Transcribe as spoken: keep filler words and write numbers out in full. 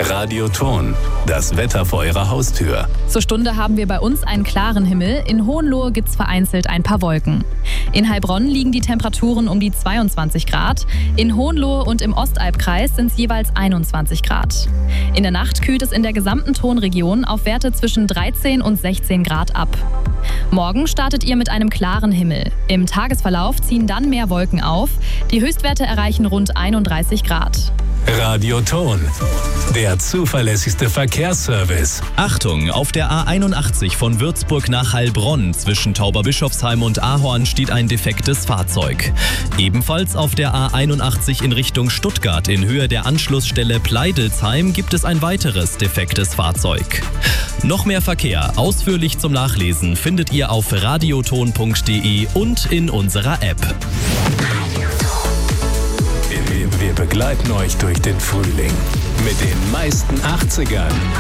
Radioton, das Wetter vor Ihrer Haustür. Zur Stunde haben wir bei uns einen klaren Himmel. In Hohenlohe gibt es vereinzelt ein paar Wolken. In Heilbronn liegen die Temperaturen um die zweiundzwanzig Grad. In Hohenlohe und im Ostalbkreis sind es jeweils einundzwanzig Grad. In der Nacht kühlt es in der gesamten Tonregion auf Werte zwischen dreizehn und sechzehn Grad ab. Morgen startet ihr mit einem klaren Himmel. Im Tagesverlauf ziehen dann mehr Wolken auf. Die Höchstwerte erreichen rund einunddreißig Grad. Radioton, der zuverlässigste Verkehrsservice. Achtung, auf der A einundachtzig von Würzburg nach Heilbronn zwischen Tauberbischofsheim und Ahorn steht ein defektes Fahrzeug. Ebenfalls auf der A einundachtzig in Richtung Stuttgart in Höhe der Anschlussstelle Pleidelsheim gibt es ein weiteres defektes Fahrzeug. Noch mehr Verkehr, ausführlich zum Nachlesen, findet ihr auf radioton punkt de und in unserer App. Wir begleiten euch durch den Frühling mit den meisten achtzigern.